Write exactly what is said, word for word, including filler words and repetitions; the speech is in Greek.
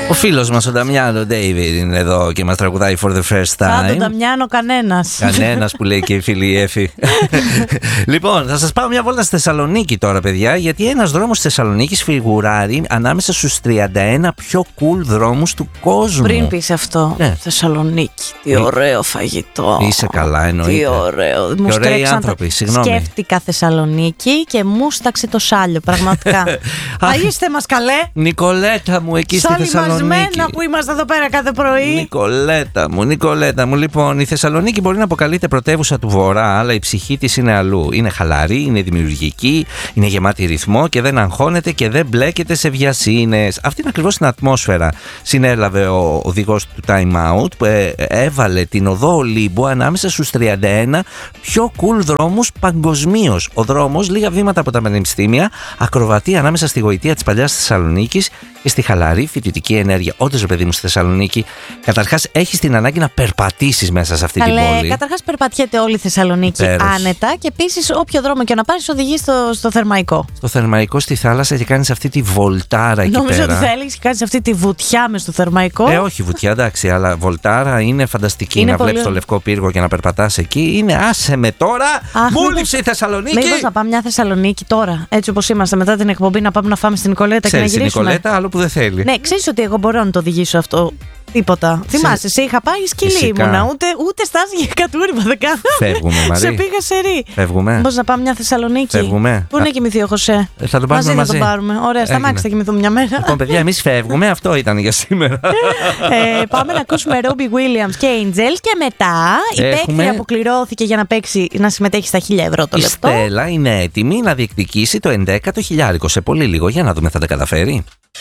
Ο φίλος μας ο Νταμιάνο Ντέιβιντ είναι εδώ και μας τραγουδάει For the First Time. Σαν τον Νταμιάνο κανένας. Κανένας που λέει και η φίλη Εφη. Λοιπόν, θα σας πάω μια βόλτα στη Θεσσαλονίκη τώρα, παιδιά, γιατί ένας δρόμος της Θεσσαλονίκης φιγουράρει ανάμεσα στους τριάντα ένα πιο cool δρόμους του κόσμου. Πριν πεις αυτό, ναι. Θεσσαλονίκη, τι ωραίο φαγητό. Είσαι καλά, εννοείται. Τι ωραίο. Και μου ωραίοι άνθρωποι, τα... συγγνώμη. Σκέφτηκα Θεσσαλονίκη και μου στάξε το σάλιο, πραγματικά. Θα είστε μας καλέ. Νικολέτα μου, εκεί στη Θεσσαλονίκη. Που είμαστε εδώ πέρα κάθε πρωί. Νικολέτα μου, Νικολέτα μου. Λοιπόν, η Θεσσαλονίκη μπορεί να αποκαλείται πρωτεύουσα του Βορρά, αλλά η ψυχή της είναι αλλού. Είναι χαλαρή, είναι δημιουργική, είναι γεμάτη ρυθμό και δεν αγχώνεται και δεν μπλέκεται σε βιασύνες. Αυτή είναι ακριβώς την ατμόσφαιρα. Συνέλαβε ο οδηγός του Time Out που ε, έβαλε την οδό Ολύμπου ανάμεσα στους τριάντα ένα πιο cool δρόμους παγκοσμίως. Ο δρόμος, λίγα βήματα από τα πανεπιστήμια, ακροβατεί ανάμεσα στη γοητεία της παλιάς Θεσσαλονίκης και στη χαλαρή φοιτητική ενέργεια. Όντως, ρε παιδί μου, στη Θεσσαλονίκη, καταρχάς έχεις την ανάγκη να περπατήσεις μέσα σε αυτή Καλέ, την πόλη. Καταρχάς, περπατιέται όλη η Θεσσαλονίκη Υπέροχη. άνετα και επίσης, όποιο δρόμο και να πάρεις, οδηγεί στο, στο Θερμαϊκό. Στο Θερμαϊκό, στη θάλασσα και κάνεις αυτή τη βολτάρα εκεί Νομίζω πέρα. ότι θα έλεγες και κάνεις αυτή τη βουτιά μες στο Θερμαϊκό. Ε, όχι βουτιά, εντάξει, αλλά βολτάρα είναι φανταστική. Είναι να πολύ... βλέπεις το Λευκό Πύργο και να περπατάς εκεί. Είναι άσε με τώρα. Μου λείψε η Θεσσαλονίκη. Μήπως να πάμε μια Θεσσαλονίκη τώρα, έτσι όπως είμαστε μετά την εκπομπή, να πάμε να φάμε στην Νικολέτα και να Ξέρεις, η γυρίσουμε. Νικολέτα, άλλο που δεν θέλει. Ναι, ξέρεις ότι εγώ μπορώ να το οδηγήσω αυτό. Τίποτα. Σε... Θυμάσαι, σε είχα πάει σκυλί Φυσικά. ήμουνα. Ούτε, ούτε στάση για κατούριμα δεν κάνω. Φεύγουμε, Μαρή. Σε πήγα σε ρί. Φεύγουμε. Μήπως να πάμε μια Θεσσαλονίκη. Φεύγουμε. Πού να κοιμηθεί ο Χωσέ. Ε, θα τον πάρουμε μαζί. μαζί. Θα τον πάρουμε. Ωραία, στα μάξι θα κοιμηθούμε μια μέρα. Λοιπόν, παιδιά, εμείς φεύγουμε. Αυτό ήταν για σήμερα. ε, πάμε να ακούσουμε Robbie Williams και Angel και μετά η Έχουμε... παίκτρια που κληρώθηκε για να παίξει, να συμμετέχει στα χίλια ευρώ το η λεπτό. Η Στέλλα είναι έτοιμη να διεκδικήσει το ενδέκατο χιλιάρικο σε πολύ λίγο. Για να δούμε, θα τα καταφέρει.